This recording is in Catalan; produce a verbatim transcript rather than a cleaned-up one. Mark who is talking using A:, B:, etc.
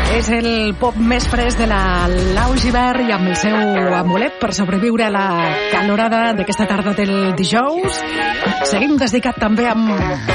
A: És el pop més fresc de la Lau Gibert i amb el seu amulet per sobreviure a la calorada d'aquesta tarda del dijous. Seguim desdicat també amb